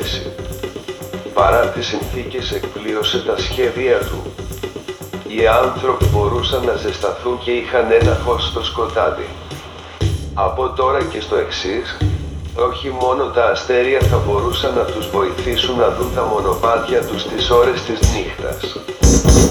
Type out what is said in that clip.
πέσει. Παρά τις συνθήκες εκπλήρωσε τα σχέδια του. Οι άνθρωποι μπορούσαν να ζεσταθούν και είχαν ένα φως στο σκοτάδι. Από τώρα και στο εξής, όχι μόνο τα αστέρια θα μπορούσαν να τους βοηθήσουν να δουν τα μονοπάτια τους τις ώρες της νύχτας.